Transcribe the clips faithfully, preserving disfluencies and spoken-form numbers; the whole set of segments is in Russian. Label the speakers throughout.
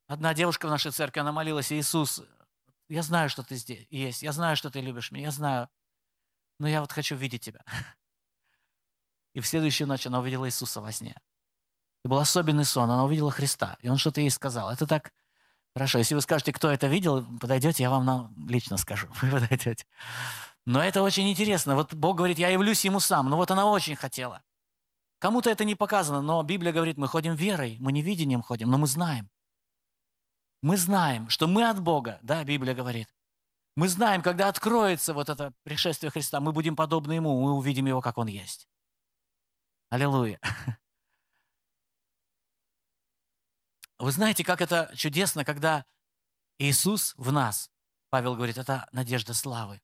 Speaker 1: Одна девушка в нашей церкви, она молилась: «Иисус, я знаю, что ты здесь есть, я знаю, что ты любишь меня, я знаю, но я вот хочу видеть тебя». И в следующую ночь она увидела Иисуса во сне. Это был особенный сон, она увидела Христа, и Он что-то ей сказал. Это так хорошо. Если вы скажете, кто это видел, подойдете, я вам на- лично скажу. Вы подойдете. Но это очень интересно. Вот Бог говорит: я явлюсь Ему сам. Но вот она очень хотела. Кому-то это не показано, но Библия говорит: мы ходим верой, мы не видением ходим, но мы знаем. Мы знаем, что мы от Бога, да, Библия говорит. Мы знаем, когда откроется вот это пришествие Христа, мы будем подобны Ему, мы увидим Его, как Он есть. Аллилуйя. Вы знаете, как это чудесно, когда Иисус в нас, Павел говорит, это надежда славы.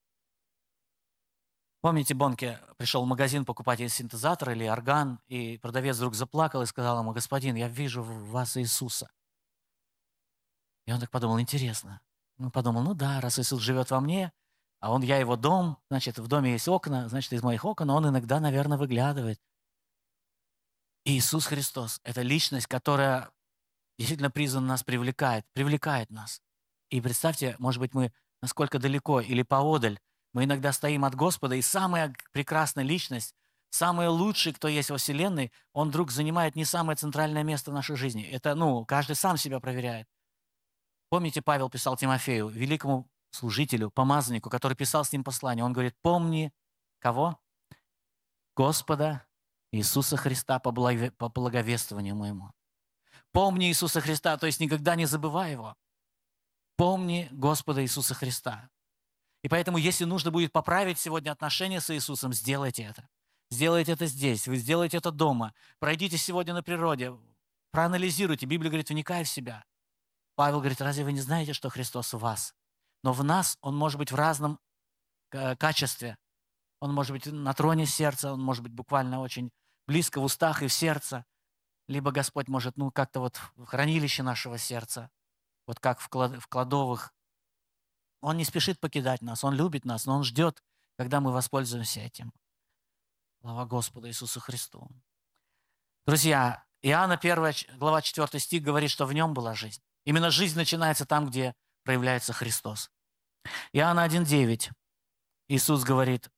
Speaker 1: Помните, Бонке пришел в магазин покупать синтезатор или орган, и продавец вдруг заплакал и сказал ему: господин, я вижу в вас Иисуса. И он так подумал: интересно. Ну, подумал, ну да, раз Иисус живет во мне, а он, я его дом, значит, в доме есть окна, значит, из моих окон он иногда, наверное, выглядывает. И Иисус Христос – это личность, которая действительно призвана нас привлекает, привлекает нас. И представьте, может быть, мы насколько далеко или поодаль, мы иногда стоим от Господа, и самая прекрасная личность, самый лучший, кто есть во Вселенной, он вдруг занимает не самое центральное место в нашей жизни. Это, ну, каждый сам себя проверяет. Помните, Павел писал Тимофею, великому служителю, помазаннику, который писал с ним послание. Он говорит: помни кого? Господа Иисуса Христа по благове- по благовествованию моему. Помни Иисуса Христа, то есть никогда не забывай Его. Помни Господа Иисуса Христа. И поэтому, если нужно будет поправить сегодня отношения с Иисусом, сделайте это. Сделайте это здесь, вы сделаете это дома. Пройдите сегодня на природе, проанализируйте. Библия говорит: вникай в себя. Павел говорит: разве вы не знаете, что Христос в вас? Но в нас Он может быть в разном э, качестве. Он может быть на троне сердца, Он может быть буквально очень близко в устах и в сердце. Либо Господь может, ну, как-то вот в хранилище нашего сердца, вот как в, клад, в кладовых. Он не спешит покидать нас, Он любит нас, но Он ждет, когда мы воспользуемся этим. Слава Господу Иисусу Христу. Друзья, Иоанна первая глава четвёртый стих говорит, что в Нем была жизнь. Именно жизнь начинается там, где проявляется Христос. Иоанна один девять. Иисус говорит,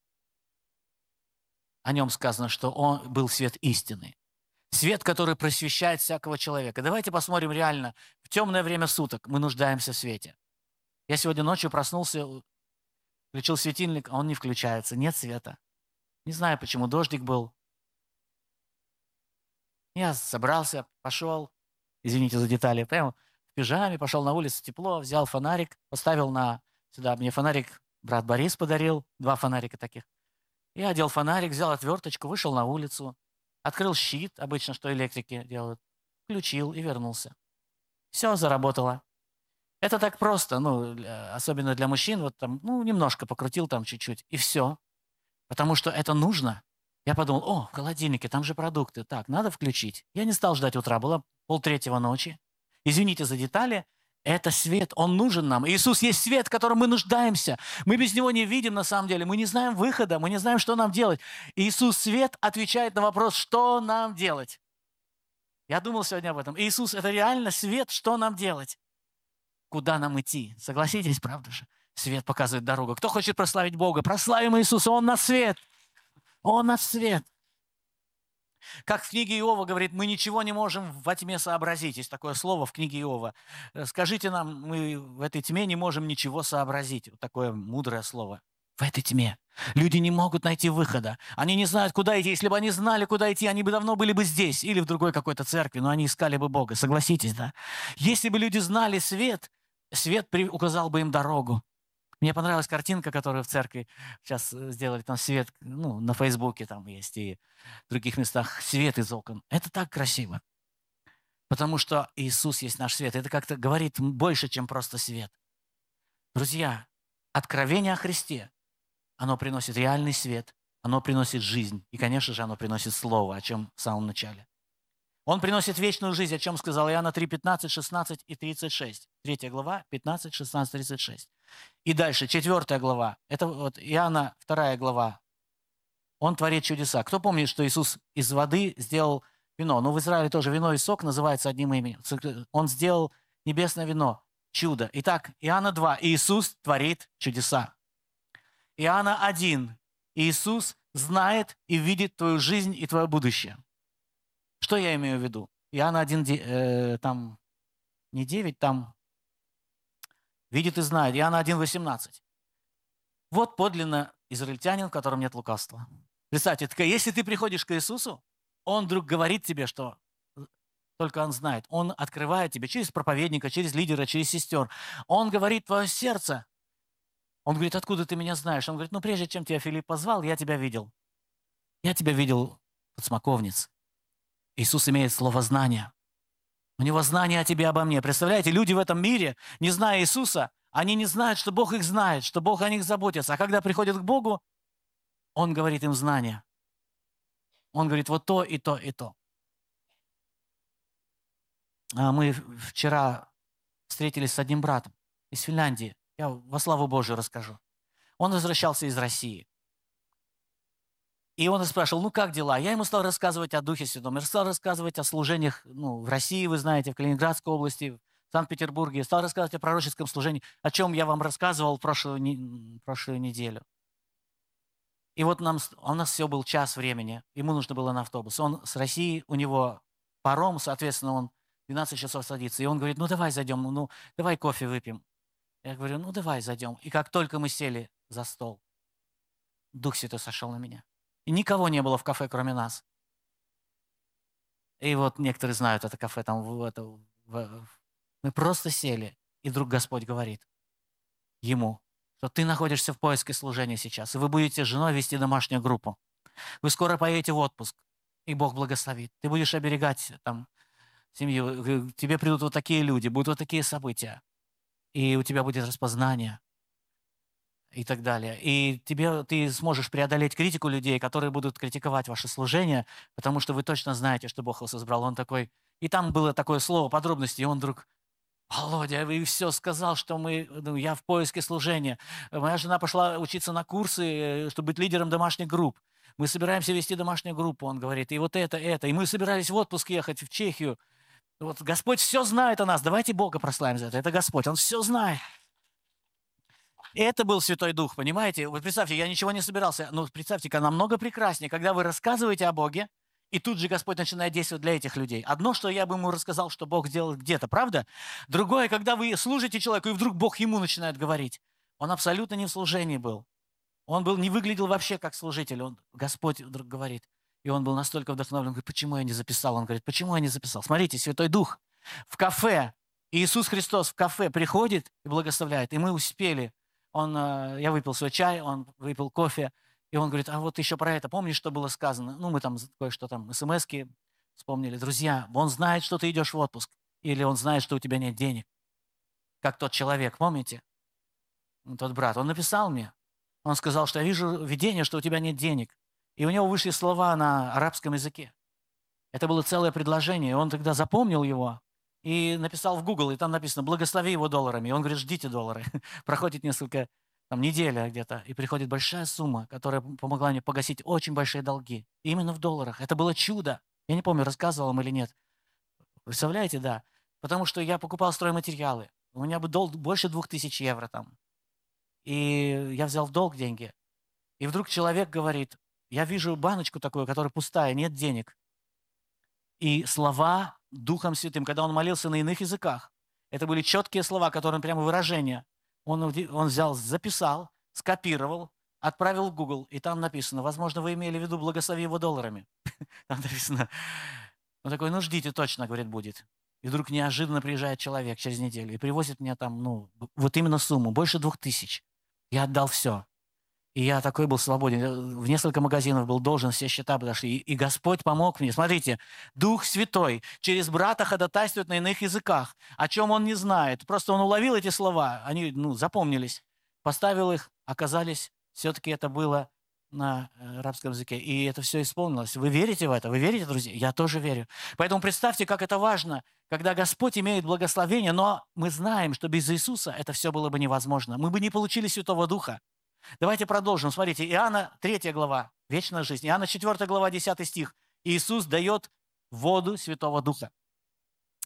Speaker 1: о Нем сказано, что Он был свет истины. Свет, который просвещает всякого человека. Давайте посмотрим реально. В темное время суток мы нуждаемся в свете. Я сегодня ночью проснулся, включил светильник, а он не включается. Нет света. Не знаю, почему. Дождик был. Я собрался, пошел, извините за детали, прямо в пижаме, пошел на улицу, тепло, взял фонарик, поставил на сюда. Мне фонарик брат Борис подарил, два фонарика таких. Я одел фонарик, взял отверточку, вышел на улицу, открыл щит, обычно, что электрики делают, включил и вернулся. Все заработало. Это так просто, ну, особенно для мужчин, вот там, ну, немножко покрутил там чуть-чуть, и все. Потому что это нужно. Я подумал: о, в холодильнике, там же продукты. Так, надо включить. Я не стал ждать утра, было полтретьего ночи. Извините за детали, это свет, он нужен нам. Иисус есть свет, в котором мы нуждаемся. Мы без Него не видим на самом деле, мы не знаем выхода, мы не знаем, что нам делать. Иисус свет отвечает на вопрос, что нам делать. Я думал сегодня об этом. Иисус – это реально свет, что нам делать. Куда нам идти? Согласитесь, правда же? Свет показывает дорогу. Кто хочет прославить Бога? Прославим Иисуса, Он наш свет. Он наш свет. Как в книге Иова говорит, мы ничего не можем во тьме сообразить. Есть такое слово в книге Иова. Скажите нам, мы в этой тьме не можем ничего сообразить. Вот такое мудрое слово. В этой тьме. Люди не могут найти выхода. Они не знают, куда идти. Если бы они знали, куда идти, они бы давно были бы здесь или в другой какой-то церкви, но они искали бы Бога. Согласитесь, да? Если бы люди знали свет, свет указал бы им дорогу. Мне понравилась картинка, которую в церкви сейчас сделали, там свет, ну, на Фейсбуке там есть и в других местах, свет из окон. Это так красиво, потому что Иисус есть наш свет. Это как-то говорит больше, чем просто свет. Друзья, откровение о Христе, оно приносит реальный свет, оно приносит жизнь, и, конечно же, оно приносит Слово, о чем в самом начале. Он приносит вечную жизнь, о чем сказал Иоанна три, пятнадцать, шестнадцать и тридцать шесть. Третья глава, пятнадцать, шестнадцать, тридцать шесть. И дальше, четвертая глава. Это вот Иоанна, вторая глава. Он творит чудеса. Кто помнит, что Иисус из воды сделал вино? Ну, в Израиле тоже вино и сок называется одним именем. Он сделал небесное вино, чудо. Итак, Иоанна два. Иисус творит чудеса. Иоанна один. Иисус знает и видит твою жизнь и твое будущее. Что я имею в виду? Иоанна один, э, там не девять, там видит и знает. Иоанна один, восемнадцать. Вот подлинно израильтянин, в котором нет лукавства. Представьте, если ты приходишь к Иисусу, Он вдруг говорит тебе, что только Он знает. Он открывает тебе через проповедника, через лидера, через сестер. Он говорит в твое сердце. Он говорит, откуда ты меня знаешь? Он говорит, ну прежде чем тебя Филипп позвал, я тебя видел. Я тебя видел под смоковниц. Иисус имеет слово знания. У него знание о тебе, обо мне. Представляете, люди в этом мире, не зная Иисуса, они не знают, что Бог их знает, что Бог о них заботится. А когда приходят к Богу, Он говорит им знания. Он говорит вот то и то и то. Мы вчера встретились с одним братом из Финляндии. Я во славу Божию расскажу. Он возвращался из России. И он спрашивал, ну как дела? Я ему стал рассказывать о Духе Святом. Я стал рассказывать о служениях ну, в России, вы знаете, в Калининградской области, в Санкт-Петербурге. Стал рассказывать о пророческом служении, о чем я вам рассказывал прошлую, не, прошлую неделю. И вот нам, у нас все был час времени. Ему нужно было на автобус. Он с России, у него паром, соответственно, он двенадцать часов садится. И он говорит, ну давай зайдем, ну давай кофе выпьем. Я говорю, ну давай зайдем. И как только мы сели за стол, Дух Святой сошел на меня. И никого не было в кафе, кроме нас. И вот некоторые знают это кафе, там в, это, в, мы просто сели, и вдруг Господь говорит ему, что ты находишься в поиске служения сейчас, и вы будете с женой вести домашнюю группу. Вы скоро поедете в отпуск, и Бог благословит. Ты будешь оберегать там семью, к тебе придут вот такие люди, будут вот такие события, и у тебя будет распознание. И так далее. И тебе, ты сможешь преодолеть критику людей, которые будут критиковать ваше служение, потому что вы точно знаете, что Бог вас избрал. Он такой... И там было такое слово, подробности, и он вдруг... Володя, вы все сказал, что мы, ну, я в поиске служения. Моя жена пошла учиться на курсы, чтобы быть лидером домашних групп. Мы собираемся вести домашнюю группу, он говорит. И вот это, это. И мы собирались в отпуск ехать в Чехию. Вот Господь все знает о нас. Давайте Бога прославим за это. Это Господь, Он все знает. Это был Святой Дух, понимаете? Вот представьте, я ничего не собирался. Но представьте-ка, намного прекраснее, когда вы рассказываете о Боге, и тут же Господь начинает действовать для этих людей. Одно, что я бы ему рассказал, что Бог сделал где-то, правда? Другое, когда вы служите человеку, и вдруг Бог ему начинает говорить. Он абсолютно не в служении был. Он был, не выглядел вообще как служитель. Он, Господь вдруг говорит. И он был настолько вдохновлен. Он говорит, почему я не записал? Он говорит, почему я не записал? Смотрите, Святой Дух в кафе. Иисус Христос в кафе приходит и благословляет. И мы успели. Он, я выпил свой чай, он выпил кофе, и он говорит, а вот еще про это, помнишь, что было сказано? Ну, мы там кое-что там, смс-ки вспомнили. Друзья, он знает, что ты идешь в отпуск, или он знает, что у тебя нет денег. Как тот человек, помните? Тот брат, он написал мне, он сказал, что я вижу видение, что у тебя нет денег. И у него вышли слова на арабском языке. Это было целое предложение, и он тогда запомнил его, и написал в Google, и там написано «благослови его долларами». И он говорит, ждите доллары. Проходит несколько, там, неделя где-то, и приходит большая сумма, которая помогла мне погасить очень большие долги. И именно в долларах. Это было чудо. Я не помню, рассказывал вам или нет. Представляете, да. Потому что я покупал стройматериалы. У меня был долг больше двух тысяч евро там. И я взял в долг деньги. И вдруг человек говорит, я вижу баночку такую, которая пустая, нет денег. И слова Духом Святым, когда он молился на иных языках, это были четкие слова, которые прямо выражения. Он, он взял, записал, скопировал, отправил в Google, и там написано, возможно, вы имели в виду благослови его долларами. Там написано. Он такой, ну ждите, точно, говорит, будет. И вдруг неожиданно приезжает человек через неделю и привозит мне там, ну, вот именно сумму, больше двух тысяч. Я отдал все. И я такой был свободен. В несколько магазинов был должен, все счета подошли. И Господь помог мне. Смотрите, Дух Святой через брата ходатайствует на иных языках, о чем он не знает. Просто он уловил эти слова, они ну, запомнились, поставил их, оказались, все-таки это было на арабском языке. И это все исполнилось. Вы верите в это? Вы верите, друзья? Я тоже верю. Поэтому представьте, как это важно, когда Господь имеет благословение, но мы знаем, что без Иисуса это все было бы невозможно. Мы бы не получили Святого Духа. Давайте продолжим. Смотрите, Иоанна третья глава, вечная жизнь. Иоанна четвёртая глава, десятый стих. Иисус дает воду Святого Духа.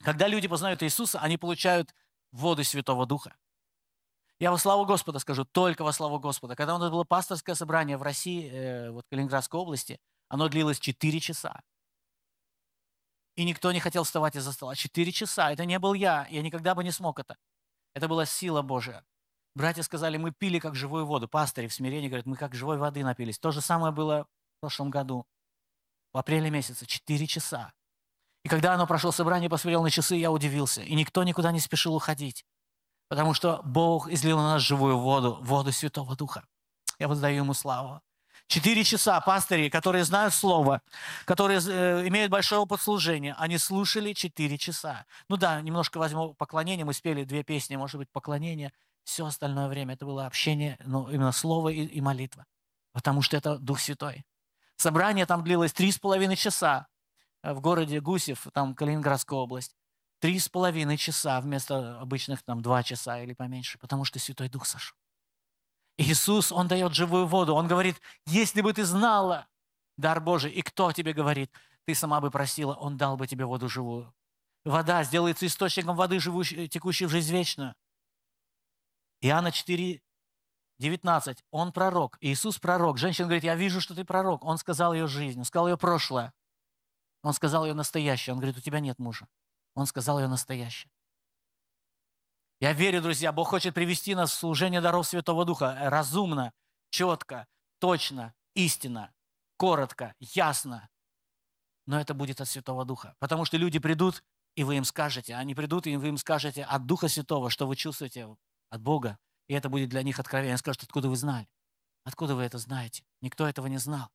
Speaker 1: Когда люди познают Иисуса, они получают воду Святого Духа. Я во славу Господа скажу, только во славу Господа. Когда у нас было пасторское собрание в России, э, вот в Калининградской области, оно длилось четыре часа. И никто не хотел вставать из-за стола. Четыре часа. Это не был я. Я никогда бы не смог это. Это была сила Божия. Братья сказали, мы пили как живую воду. Пастыри в смирении говорят, мы как живой воды напились. То же самое было в прошлом году, в апреле месяце. Четыре часа. И когда оно прошло собрание, посмотрел на часы, я удивился. И никто никуда не спешил уходить. Потому что Бог излил на нас живую воду, воду Святого Духа. Я воздаю Ему славу. Четыре часа пастыри, которые знают Слово, которые э, имеют большое опыт служения, они слушали четыре часа. Ну да, немножко возьму поклонение, мы спели две песни, может быть, поклонение. Все остальное время это было общение, ну, именно Слово и, и молитва. Потому что это Дух Святой. Собрание там длилось три с половиной часа в городе Гусев, там Калининградская область. Три с половиной часа вместо обычных там два часа или поменьше, потому что Святой Дух сошел. Иисус, Он дает живую воду. Он говорит, если бы ты знала дар Божий, и кто тебе говорит, ты сама бы просила, Он дал бы тебе воду живую. Вода сделается источником воды, живущей, текущей в жизнь вечную. Иоанна четыре, девятнадцать. Он пророк. Иисус пророк. Женщина говорит, я вижу, что ты пророк. Он сказал ее жизнь, он сказал ее прошлое. Он сказал ее настоящее. Он говорит, у тебя нет мужа. Он сказал ее настоящее. Я верю, друзья, Бог хочет привести нас в служение даров Святого Духа разумно, четко, точно, истинно, коротко, ясно. Но это будет от Святого Духа. Потому что люди придут, и вы им скажете. Они придут, и вы им скажете от Духа Святого, что вы чувствуете от Бога. И это будет для них откровение. Они скажут, откуда вы знали? Откуда вы это знаете? Никто этого не знал.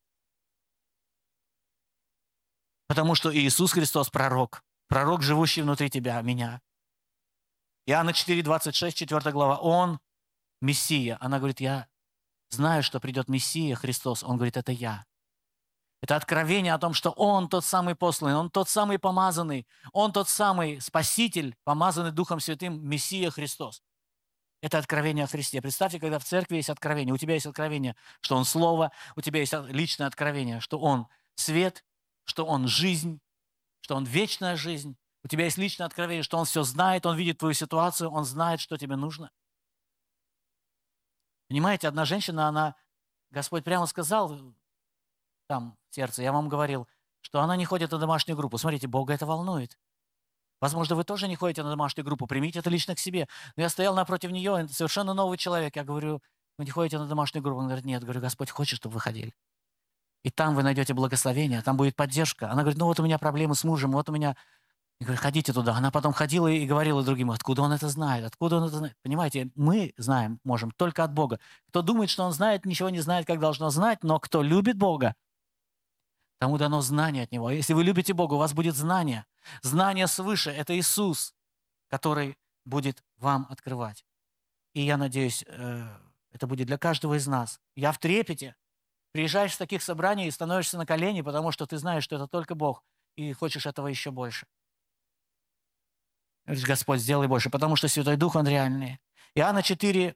Speaker 1: Потому что Иисус Христос пророк. Пророк, живущий внутри тебя, меня. Иоанна четыре, двадцать шесть, четвёртая глава. Он Мессия. Она говорит, я знаю, что придет Мессия, Христос. Он говорит, это я. Это откровение о том, что Он тот самый посланный, Он тот самый помазанный, Он тот самый Спаситель, помазанный Духом Святым, Мессия Христос. Это откровение о Христе. Представьте, когда в церкви есть откровение. У тебя есть откровение, что Он Слово, у тебя есть личное откровение, что Он свет, что Он жизнь, что Он вечная жизнь. У тебя есть личное откровение, что Он все знает, Он видит твою ситуацию, Он знает, что тебе нужно. Понимаете, одна женщина, она, Господь прямо сказал там в сердце, я вам говорил, что она не ходит на домашнюю группу. Смотрите, Бога это волнует. Возможно, вы тоже не ходите на домашнюю группу, примите это лично к себе. Но я стоял напротив нее, совершенно новый человек. Я говорю, вы не ходите на домашнюю группу? Он говорит, нет. Я говорю, Господь хочет, чтобы вы ходили. И там вы найдете благословение, там будет поддержка. Она говорит, ну вот у меня проблемы с мужем, вот у меня... Я говорю, ходите туда. Она потом ходила и говорила другим, откуда он это знает, откуда он это знает. Понимаете, мы знаем, можем, только от Бога. Кто думает, что он знает, ничего не знает, как должно знать, но кто любит Бога, тому дано знание от Него. Если вы любите Бога, у вас будет знание. Знание свыше – это Иисус, который будет вам открывать. И я надеюсь, это будет для каждого из нас. Я в трепете. Приезжаешь с таких собраний и становишься на колени, потому что ты знаешь, что это только Бог, и хочешь этого еще больше. Говоришь, Господь, сделай больше, потому что Святой Дух, Он реальный. Иоанна четыре,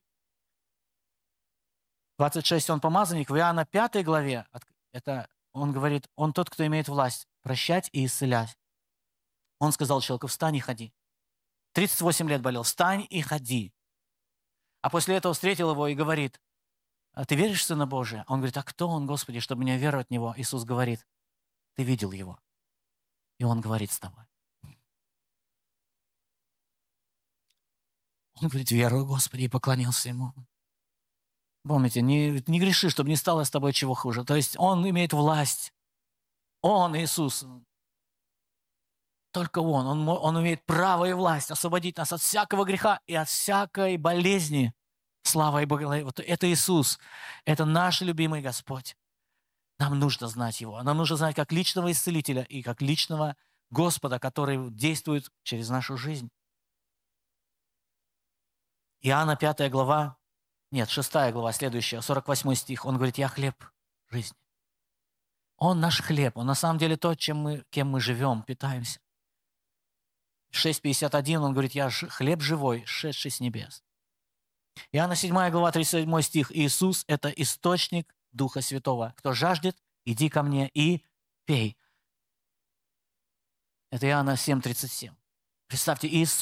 Speaker 1: двадцать шесть, Он помазанник. В Иоанна пятой главе, это Он говорит, Он тот, кто имеет власть прощать и исцелять. Он сказал человеку, встань и ходи. тридцать восемь лет болел, встань и ходи. А после этого встретил его и говорит, а ты веришь в Сына Божия? Он говорит, а кто Он, Господи, чтобы мне веровать в Него? Иисус говорит, ты видел Его. И Он говорит с тобой. Он говорит, верую, Господи, и поклонился Ему. Помните, не, не греши, чтобы не стало с тобой чего хуже. То есть Он имеет власть. Он, Иисус, только Он, Он, Он имеет право и власть освободить нас от всякого греха и от всякой болезни. Слава и благословение. Вот это Иисус, это наш любимый Господь. Нам нужно знать Его. Нам нужно знать как личного исцелителя и как личного Господа, который действует через нашу жизнь. Иоанна пятая глава, нет, шестая глава, следующая, сорок восьмой стих. Он говорит, я хлеб жизни. Он наш хлеб. Он на самом деле то, чем мы, кем мы живем, питаемся. шесть пятьдесят один он говорит, я хлеб живой, шедший с небес. Иоанна седьмая глава, тридцать седьмой стих. Иисус – это источник Духа Святого. Кто жаждет, иди ко мне и пей. Это Иоанна семь тридцать семь. Представьте, Иисус